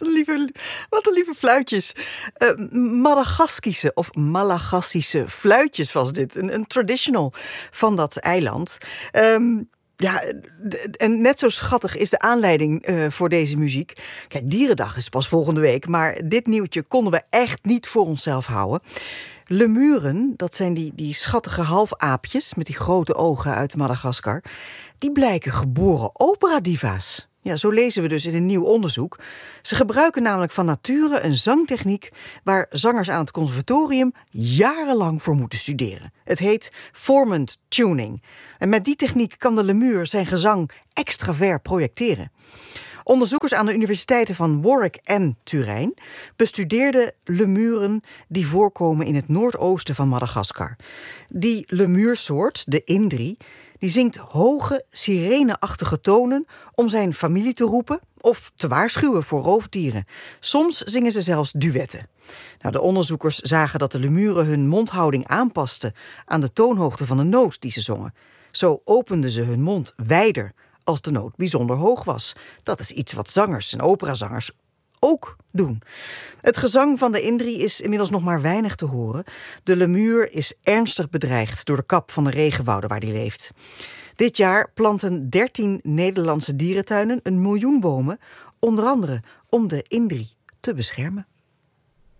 Wat een lieve fluitjes. Madagaskische of Malagassische fluitjes was dit. Een traditional van dat eiland. En net zo schattig is de aanleiding voor deze muziek. Kijk, Dierendag is pas volgende week, maar dit nieuwtje konden we echt niet voor onszelf houden. Lemuren, dat zijn die schattige halfaapjes met die grote ogen uit Madagaskar, die blijken geboren operadiva's. Ja, zo lezen we dus in een nieuw onderzoek. Ze gebruiken namelijk van nature een zangtechniek waar zangers aan het conservatorium jarenlang voor moeten studeren. Het heet formant tuning. En met die techniek kan de lemuur zijn gezang extra ver projecteren. Onderzoekers aan de universiteiten van Warwick en Turijn bestudeerden lemuren die voorkomen in het noordoosten van Madagaskar. Die lemuursoort, de Indri, die zingt hoge, sireneachtige tonen om zijn familie te roepen of te waarschuwen voor roofdieren. Soms zingen ze zelfs duetten. Nou, de onderzoekers zagen dat de lemuren hun mondhouding aanpasten aan de toonhoogte van de noot die ze zongen. Zo openden ze hun mond wijder als de noot bijzonder hoog was. Dat is iets wat zangers en operazangers ook doen. Het gezang van de Indri is inmiddels nog maar weinig te horen. De lemuur is ernstig bedreigd door de kap van de regenwouden waar die leeft. Dit jaar planten 13 Nederlandse dierentuinen 1 miljoen bomen, onder andere om de Indri te beschermen.